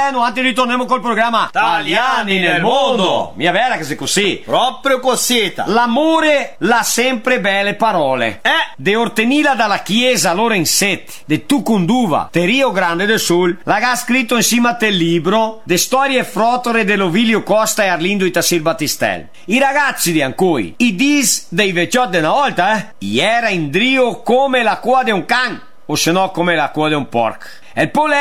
noi ritorniamo col programma Italiani nel mondo. Mia vera che sei così. Proprio cosita. L'amore l'ha sempre belle parole. De Ortenila dalla chiesa Lorenzetti, de Tucunduva, de Rio Grande del Sul, l'ha scritto insieme a te libro, de storie frotore dell'Ovilio Costa e Arlindo Itassil Battistel. I ragazzi di Ancoi, i dis dei vecchiotti una volta, era in drio come la coda di un can, o se no come la coda di un porco. E il